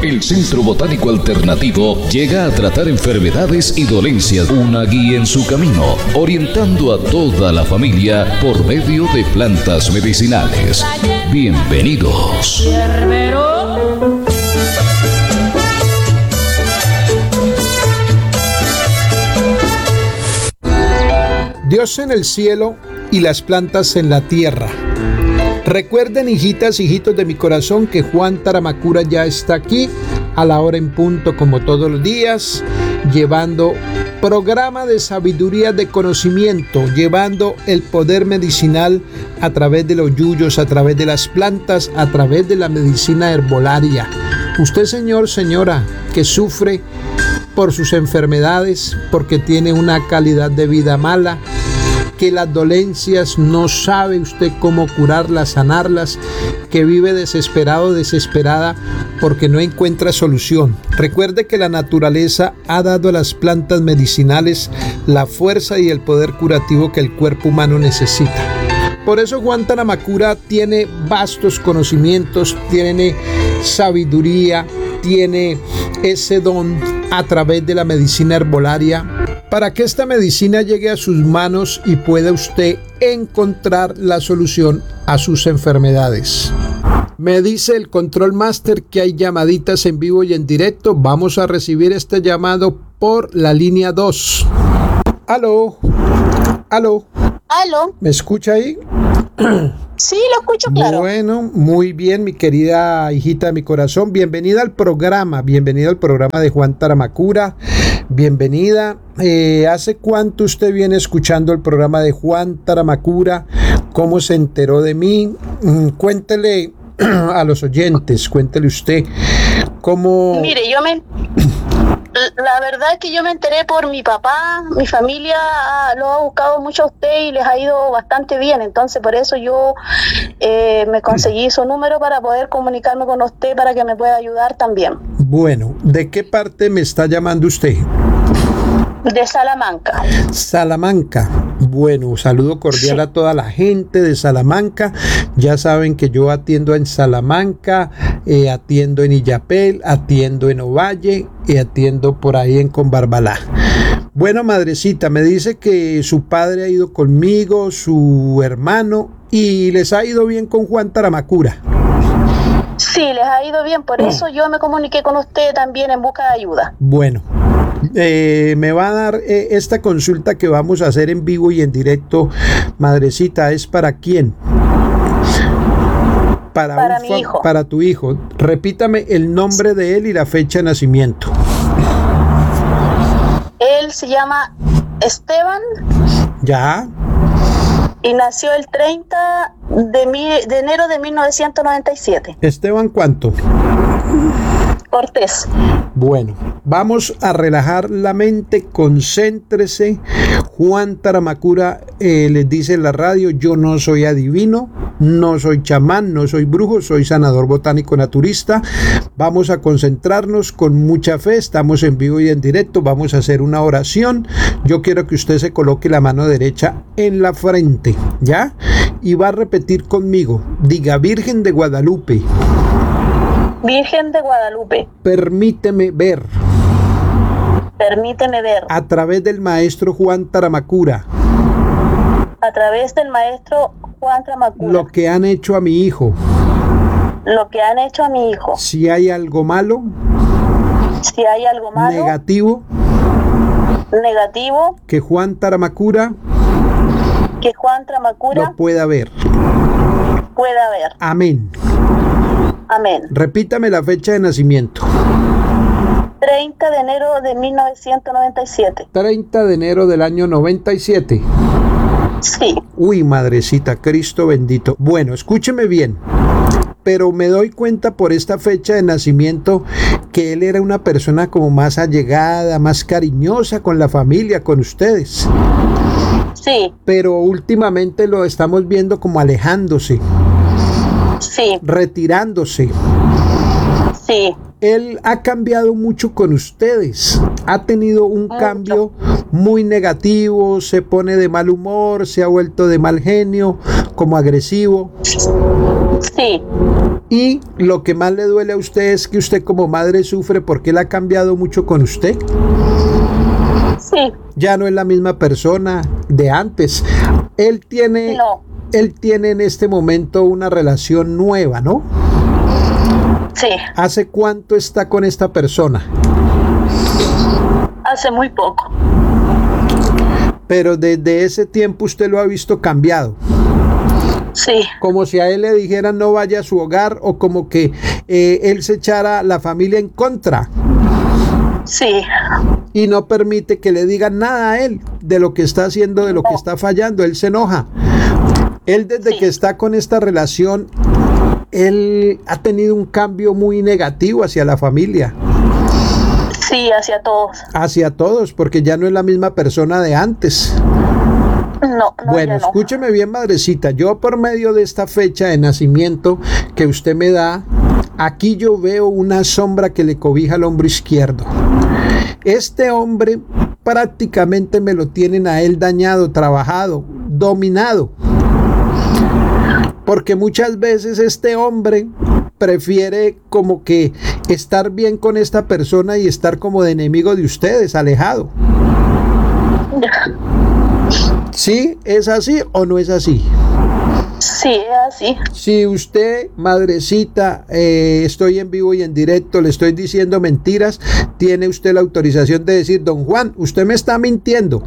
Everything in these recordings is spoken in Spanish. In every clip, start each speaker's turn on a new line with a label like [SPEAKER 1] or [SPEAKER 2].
[SPEAKER 1] El Centro Botánico Alternativo llega a tratar enfermedades y dolencias, una guía en su camino, orientando a toda la familia por medio de plantas medicinales. Bienvenidos.
[SPEAKER 2] Dios en el cielo y las plantas en la tierra. Recuerden, hijitas, hijitos de mi corazón, que Juan Taramacura ya está aquí a la hora en punto, como todos los días, llevando programa de sabiduría, de conocimiento, llevando el poder medicinal a través de los yuyos, a través de las plantas, a través de la medicina herbolaria. Usted, señor, señora, que sufre por sus enfermedades, porque tiene una calidad de vida mala, que las dolencias no sabe usted cómo curarlas, sanarlas, que vive desesperado, desesperada porque no encuentra solución. Recuerde que la naturaleza ha dado a las plantas medicinales la fuerza y el poder curativo que el cuerpo humano necesita. Por eso Juan Taramacura tiene vastos conocimientos, tiene sabiduría, tiene ese don a través de la medicina herbolaria, para que esta medicina llegue a sus manos y pueda usted encontrar la solución a sus enfermedades. Me dice el Control Master que hay llamaditas en vivo y en directo. Vamos a recibir este llamado por la línea 2. Aló. Aló.
[SPEAKER 3] Aló.
[SPEAKER 2] ¿Me escucha ahí?
[SPEAKER 3] Sí, lo escucho claro.
[SPEAKER 2] Bueno, muy bien, mi querida hijita de mi corazón. Bienvenida al programa de Juan Taramacura. Bienvenida. ¿Hace cuánto usted viene escuchando el programa de Juan Taramacura? ¿Cómo se enteró de mí? Cuéntele a los oyentes, cuéntele usted cómo...
[SPEAKER 3] Mire, la verdad es que yo me enteré por mi papá. Mi familia lo ha buscado mucho a usted y les ha ido bastante bien. Entonces, por eso yo me conseguí su número para poder comunicarme con usted para que me pueda ayudar también.
[SPEAKER 2] Bueno, ¿de qué parte me está llamando usted?
[SPEAKER 3] De Salamanca.
[SPEAKER 2] Salamanca. Bueno, saludo cordial a toda la gente de Salamanca. Ya saben que yo atiendo en Salamanca, atiendo en Illapel, atiendo en Ovalle y atiendo por ahí en Conbarbalá. Bueno, madrecita, me dice que su padre ha ido conmigo, su hermano, y les ha ido bien con Juan Taramacura.
[SPEAKER 3] Sí, les ha ido bien, por eso yo me comuniqué con usted también en busca de ayuda.
[SPEAKER 2] Bueno, me va a dar esta consulta que vamos a hacer en vivo y en directo, madrecita. ¿Es para quién?
[SPEAKER 3] Para mi hijo.
[SPEAKER 2] Para tu hijo. Repítame el nombre de él y la fecha de nacimiento.
[SPEAKER 3] Él se llama Esteban.
[SPEAKER 2] Ya.
[SPEAKER 3] Y nació el 30 de enero de 1997.
[SPEAKER 2] ¿Esteban cuánto?
[SPEAKER 3] Cortés.
[SPEAKER 2] Bueno, vamos a relajar la mente, concéntrese. Juan Taramacura les dice en la radio: yo no soy adivino, no soy chamán, no soy brujo, soy sanador botánico naturista. Vamos a concentrarnos con mucha fe, estamos en vivo y en directo, vamos a hacer una oración. Yo quiero que usted se coloque la mano derecha en la frente, ¿ya? Y va a repetir conmigo, diga: Virgen de Guadalupe.
[SPEAKER 3] Virgen de Guadalupe.
[SPEAKER 2] Permíteme ver.
[SPEAKER 3] Permíteme ver.
[SPEAKER 2] A través del maestro Juan Taramacura.
[SPEAKER 3] A través del maestro Juan Taramacura.
[SPEAKER 2] Lo que han hecho a mi hijo.
[SPEAKER 3] Lo que han hecho a mi hijo.
[SPEAKER 2] Si hay algo malo.
[SPEAKER 3] Si hay algo malo.
[SPEAKER 2] Negativo.
[SPEAKER 3] Negativo.
[SPEAKER 2] Que Juan Taramacura.
[SPEAKER 3] Que Juan Taramacura.
[SPEAKER 2] Lo pueda ver.
[SPEAKER 3] Pueda ver.
[SPEAKER 2] Amén.
[SPEAKER 3] Amén.
[SPEAKER 2] Repítame la fecha de nacimiento.
[SPEAKER 3] 30 de enero de 1997.
[SPEAKER 2] 30 de enero del año 97.
[SPEAKER 3] Sí.
[SPEAKER 2] Uy, madrecita, Cristo bendito. Bueno, escúcheme bien. Pero me doy cuenta por esta fecha de nacimiento que él era una persona como más allegada, más cariñosa con la familia, con ustedes.
[SPEAKER 3] Sí.
[SPEAKER 2] Pero últimamente lo estamos viendo como alejándose.
[SPEAKER 3] Sí.
[SPEAKER 2] Retirándose.
[SPEAKER 3] Sí.
[SPEAKER 2] Él ha cambiado mucho con ustedes. Ha tenido un cambio muy negativo, se pone de mal humor, se ha vuelto de mal genio, como agresivo.
[SPEAKER 3] Sí.
[SPEAKER 2] Y lo que más le duele a usted es que usted como madre sufre porque él ha cambiado mucho con usted.
[SPEAKER 3] Sí.
[SPEAKER 2] Ya no es la misma persona de antes. Él tiene en este momento una relación nueva, ¿no?
[SPEAKER 3] Sí.
[SPEAKER 2] ¿Hace cuánto está con esta persona?
[SPEAKER 3] Hace muy poco.
[SPEAKER 2] Pero desde ese tiempo usted lo ha visto cambiado.
[SPEAKER 3] Sí.
[SPEAKER 2] Como si a él le dijeran no vaya a su hogar, o como que él se echara la familia en contra.
[SPEAKER 3] Sí.
[SPEAKER 2] Y no permite que le digan nada a él de lo que está haciendo, de lo que está fallando. Él se enoja. Él desde que está con esta relación, él ha tenido un cambio muy negativo hacia la familia.
[SPEAKER 3] Sí, hacia todos.
[SPEAKER 2] Hacia todos, porque ya no es la misma persona de antes.
[SPEAKER 3] No,
[SPEAKER 2] bueno, escúcheme bien, madrecita. Yo, por medio de esta fecha de nacimiento que usted me da, aquí yo veo una sombra que le cobija al hombro izquierdo. Este hombre prácticamente me lo tienen a él dañado, trabajado, dominado. Porque muchas veces este hombre prefiere como que estar bien con esta persona y estar como de enemigo de ustedes, alejado. ¿Sí? ¿Es así o no es así?
[SPEAKER 3] Sí, es así.
[SPEAKER 2] Si usted, madrecita, estoy en vivo y en directo, le estoy diciendo mentiras, tiene usted la autorización de decir, don Juan, usted me está mintiendo.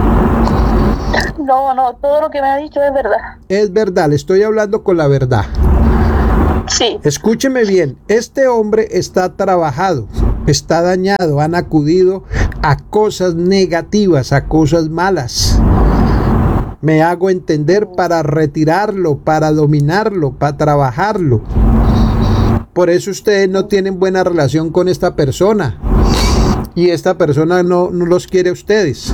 [SPEAKER 3] No, todo lo que me ha dicho es verdad.
[SPEAKER 2] Es verdad, le estoy hablando con la verdad.
[SPEAKER 3] Sí.
[SPEAKER 2] Escúcheme bien, este hombre está trabajado, está dañado, han acudido a cosas negativas, a cosas malas. Me hago entender, para retirarlo, para dominarlo, para trabajarlo. Por eso ustedes no tienen buena relación con esta persona. Y esta persona no los quiere a ustedes.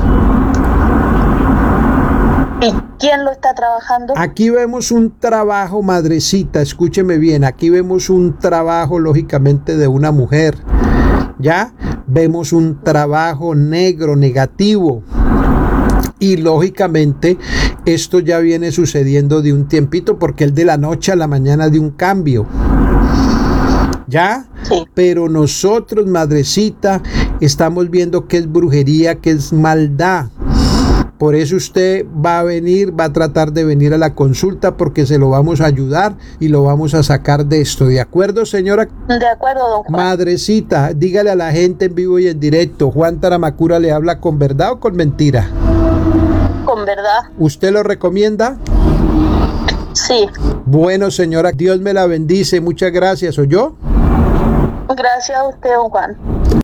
[SPEAKER 3] ¿Y quién lo está trabajando?
[SPEAKER 2] Aquí vemos un trabajo, madrecita, escúcheme bien, aquí vemos un trabajo lógicamente de una mujer, ¿ya? Vemos un trabajo negro, negativo, y lógicamente esto ya viene sucediendo de un tiempito, porque él de la noche a la mañana dio un cambio, ¿ya?
[SPEAKER 3] Sí.
[SPEAKER 2] Pero nosotros, madrecita, estamos viendo que es brujería, que es maldad. Por eso usted va a venir, va a tratar de venir a la consulta, porque se lo vamos a ayudar y lo vamos a sacar de esto. ¿De acuerdo, señora?
[SPEAKER 3] De acuerdo, don Juan.
[SPEAKER 2] Madrecita, dígale a la gente en vivo y en directo, ¿Juan Taramacura le habla con verdad o con mentira?
[SPEAKER 3] Con verdad.
[SPEAKER 2] ¿Usted lo recomienda?
[SPEAKER 3] Sí.
[SPEAKER 2] Bueno, señora, Dios me la bendice. Muchas gracias. ¿Oyó?
[SPEAKER 3] Gracias a usted, don Juan.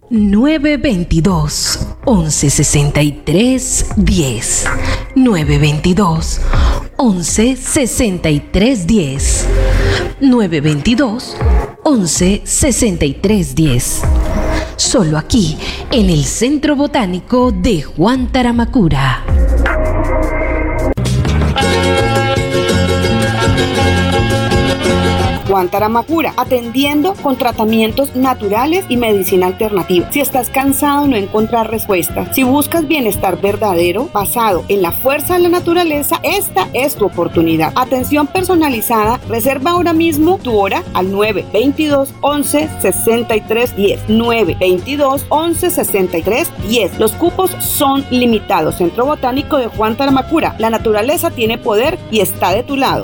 [SPEAKER 4] 922 1163 10 922 1163 10 922 1163 10. Solo aquí en el Centro Botánico de Juan Taramacura.
[SPEAKER 5] Juan Taramacura, atendiendo con tratamientos naturales y medicina alternativa. Si estás cansado de no encontrar respuestas, si buscas bienestar verdadero basado en la fuerza de la naturaleza, esta es tu oportunidad. Atención personalizada, reserva ahora mismo tu hora al 922 11 63 10. 922 11 63 10. Los cupos son limitados. Centro Botánico de Juan Taramacura. La naturaleza tiene poder y está de tu lado.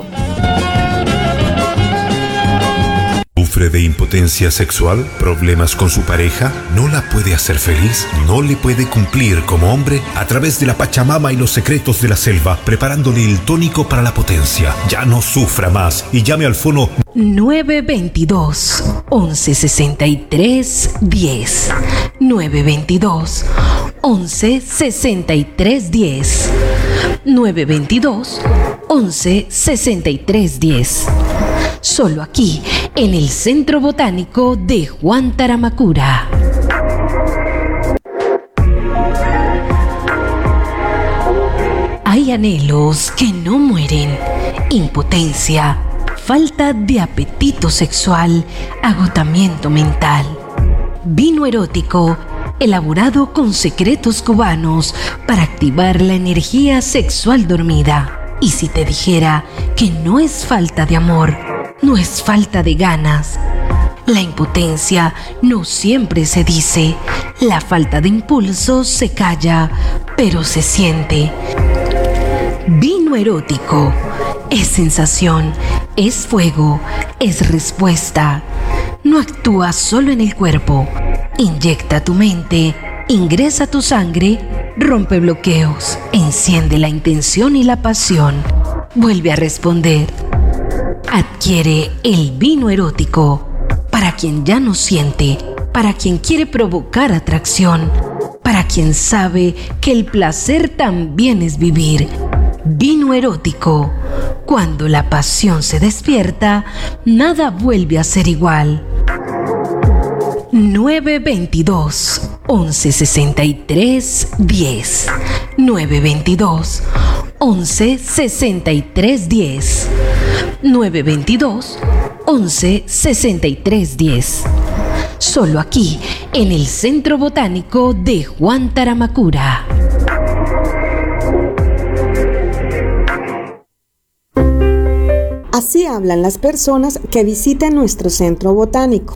[SPEAKER 6] ¿Sufre de impotencia sexual? ¿Problemas con su pareja? ¿No la puede hacer feliz? ¿No le puede cumplir como hombre? A través de la Pachamama y los secretos de la selva, preparándole el tónico para la potencia. Ya no sufra más y llame al fono
[SPEAKER 4] 922 1163 10 922 1163 10 922 1163 10. Solo aquí en el Centro Botánico de Juan Taramacura. Hay anhelos que no mueren: impotencia, falta de apetito sexual, agotamiento mental. Vino erótico, elaborado con secretos cubanos para activar la energía sexual dormida. Y si te dijera que no es falta de amor, no es falta de ganas. La impotencia no siempre se dice. La falta de impulso se calla, pero se siente. Vino erótico. Es sensación, es fuego, es respuesta. No actúa solo en el cuerpo. Inyecta tu mente, ingresa tu sangre, rompe bloqueos, enciende la intención y la pasión. Vuelve a responder. Adquiere el vino erótico. Para quien ya no siente, para quien quiere provocar atracción, para quien sabe que el placer también es vivir. Vino erótico. Cuando la pasión se despierta, nada vuelve a ser igual. 922 1163 10 922 1163 10 922 1163 10. Solo aquí, en el Centro Botánico de Juan Taramacura.
[SPEAKER 5] Así hablan las personas que visitan nuestro centro botánico.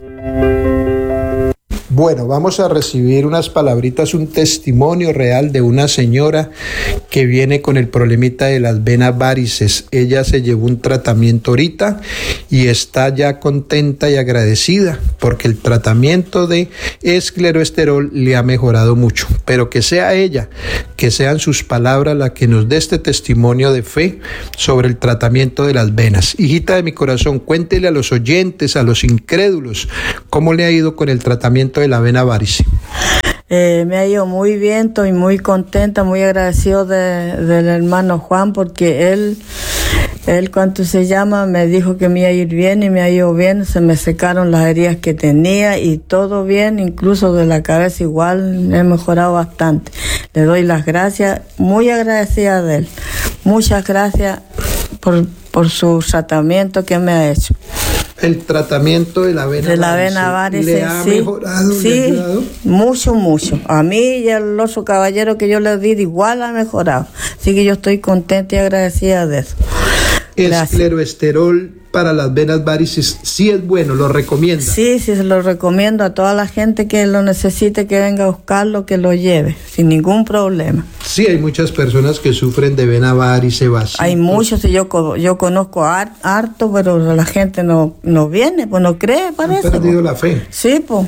[SPEAKER 2] Bueno, vamos a recibir unas palabritas, un testimonio real de una señora que viene con el problemita de las venas varices. Ella se llevó un tratamiento ahorita y está ya contenta y agradecida porque el tratamiento de escleroesterol le ha mejorado mucho. Pero que sea ella, que sean sus palabras las que nos dé este testimonio de fe sobre el tratamiento de las venas. Hijita de mi corazón, cuéntele a los oyentes, a los incrédulos, cómo le ha ido con el tratamiento de la vena varice.
[SPEAKER 7] Me ha ido muy bien, estoy muy contenta, muy agradecido del hermano Juan, porque él cuando se llama me dijo que me iba a ir bien y me ha ido bien. Se me secaron las heridas que tenía y todo bien, incluso de la cabeza igual he mejorado bastante. Le doy las gracias, muy agradecida de él. Muchas gracias por su tratamiento que me ha hecho.
[SPEAKER 2] El tratamiento de la vena varice le ha mejorado,
[SPEAKER 7] sí,
[SPEAKER 2] ¿le ha ayudado?
[SPEAKER 7] Mucho. A mí y al otro caballero que yo le di igual ha mejorado. Así que yo estoy contenta y agradecida de eso.
[SPEAKER 2] Escleroesterol para las venas varices sí es bueno, lo recomiendo.
[SPEAKER 7] Sí, se lo recomiendo a toda la gente que lo necesite, que venga a buscarlo, que lo lleve, sin ningún problema.
[SPEAKER 2] Sí, hay muchas personas que sufren de vena varice, vasitos.
[SPEAKER 7] Hay muchos, yo conozco harto, pero la gente no viene, pues no cree, parece.
[SPEAKER 2] Han perdido la fe.
[SPEAKER 7] Sí, pues.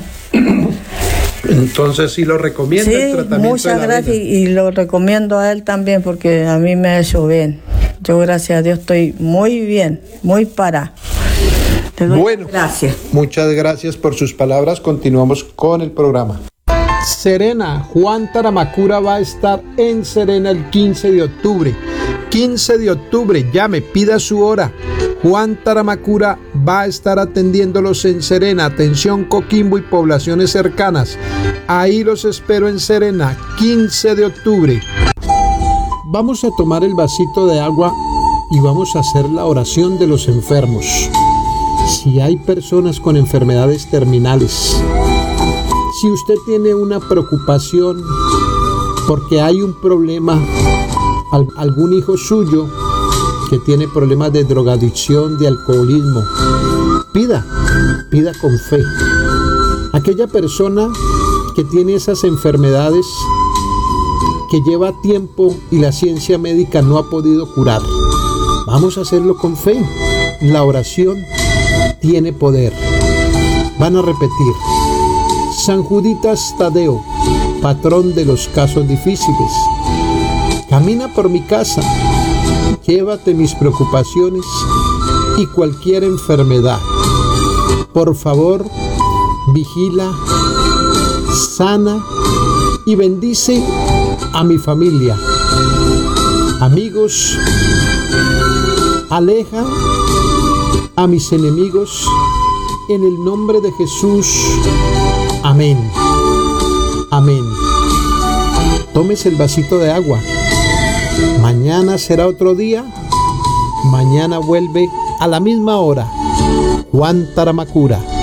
[SPEAKER 2] Entonces sí lo recomiendo,
[SPEAKER 7] sí,
[SPEAKER 2] el tratamiento
[SPEAKER 7] muchas
[SPEAKER 2] de la
[SPEAKER 7] gracias
[SPEAKER 2] vena.
[SPEAKER 7] Y lo recomiendo a él también porque a mí me ha hecho bien. Yo gracias a Dios estoy muy bien, muy parada. Te doy gracias.
[SPEAKER 2] Muchas gracias por sus palabras. Continuamos con el programa. Serena, Juan Taramacura va a estar en Serena el 15 de octubre. 15 de octubre, llame, pida su hora. Juan Taramacura va a estar atendiéndolos en Serena, atención Coquimbo y poblaciones cercanas. Ahí los espero en Serena, 15 de octubre. Vamos a tomar el vasito de agua y vamos a hacer la oración de los enfermos. Si hay personas con enfermedades terminales, si usted tiene una preocupación porque hay un problema, algún hijo suyo que tiene problemas de drogadicción, de alcoholismo, pida con fe. Aquella persona que tiene esas enfermedades que lleva tiempo y la ciencia médica no ha podido curar, vamos a hacerlo con fe. La oración tiene poder. Van a repetir: San Juditas Tadeo, patrón de los casos difíciles, camina por mi casa, llévate mis preocupaciones y cualquier enfermedad. Por favor, vigila, sana y bendice a mi familia. Amigos, aleja a mis enemigos en el nombre de Jesús. Amén. Amén. Tómese el vasito de agua. Mañana será otro día. Mañana vuelve a la misma hora. Juan Taramacura.